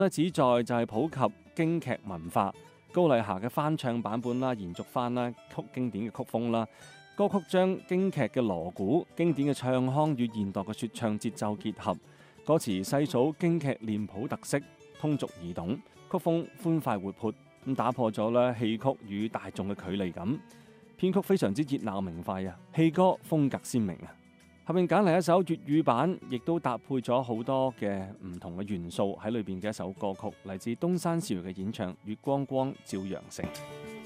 旨在就係普及京劇文化。高麗霞嘅翻唱版本啦，延續翻啦經典嘅曲風啦。歌曲將京劇嘅鑼鼓、經典嘅唱腔與現代嘅說唱節奏結合，歌詞細數京劇臉譜特色，通俗易懂，曲風歡快活潑，咁打破咗咧戲曲與大眾嘅距離感。編曲非常之熱鬧明快啊，戲歌風格鮮明啊。後面揀嚟一首粵語版，亦都搭配咗好多嘅唔同嘅元素喺裏邊嘅一首歌曲，嚟自東山少爺嘅演唱《月光光照陽城》。